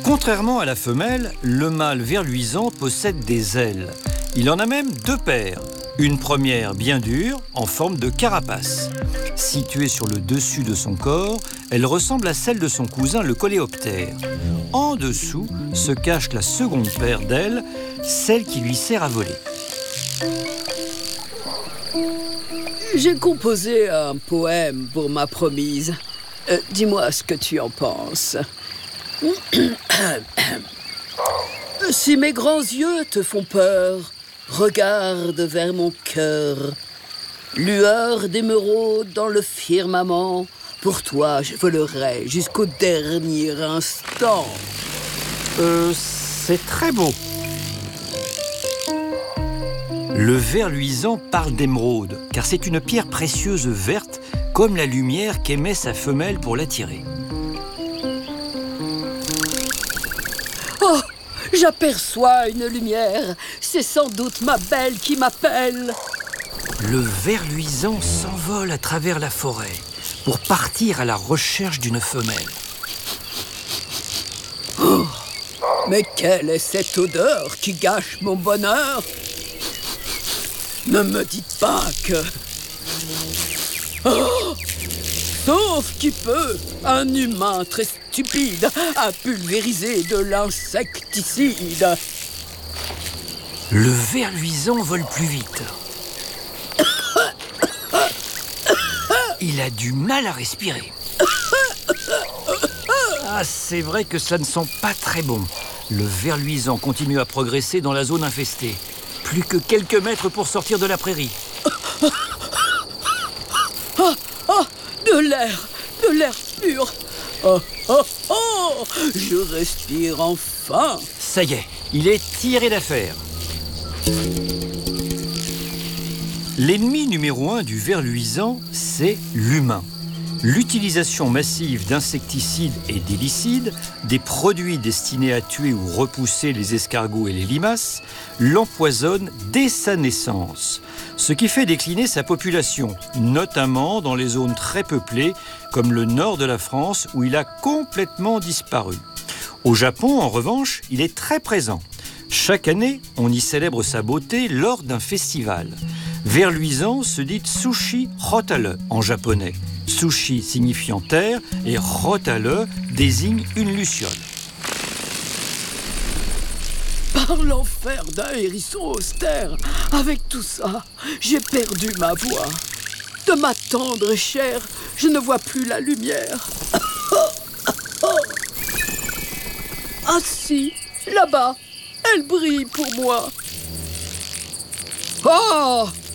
Contrairement à la femelle, le mâle verluisant possède des ailes. Il en a même 2 paires. Une première bien dure, en forme de carapace. Située sur le dessus de son corps, elle ressemble à celle de son cousin le coléoptère. En dessous se cache la seconde paire d'ailes, celle qui lui sert à voler. J'ai composé un poème pour ma promise. Dis-moi ce que tu en penses. Si mes grands yeux te font peur, regarde vers mon cœur. Lueur d'émeraude dans le firmament, pour toi je volerai jusqu'au dernier instant. C'est très beau. Le ver luisant parle d'émeraude, car c'est une pierre précieuse verte, comme la lumière qu'émet sa femelle pour l'attirer. Oh, j'aperçois une lumière. C'est sans doute ma belle qui m'appelle. Le ver luisant s'envole à travers la forêt pour partir à la recherche d'une femelle. Oh, mais quelle est cette odeur qui gâche mon bonheur? Ne me dites pas que... Oh, sauf qui peut, un humain très stupide a pulvérisé de l'insecticide. Le ver luisant vole plus vite. Il a du mal à respirer. Ah, c'est vrai que ça ne sent pas très bon. Le ver luisant continue à progresser dans la zone infestée. Plus que quelques mètres pour sortir de la prairie. De l'air pur. Je respire enfin. Ça y est, il est tiré d'affaire. L'ennemi numéro 1 du ver luisant, c'est l'humain. L'utilisation massive d'insecticides et d'hélicides, des produits destinés à tuer ou repousser les escargots et les limaces, l'empoisonne dès sa naissance, ce qui fait décliner sa population, notamment dans les zones très peuplées, comme le nord de la France, où il a complètement disparu. Au Japon, en revanche, il est très présent. Chaque année, on y célèbre sa beauté lors d'un festival. Ver luisant se dit Tsushi Hotale en japonais. Tsushi signifiant terre et Hotale désigne une luciole. Par l'enfer d'un hérisson austère, avec tout ça, j'ai perdu ma voix. De ma tendre chair, je ne vois plus la lumière. Ah si, là-bas, elle brille pour moi. Oh,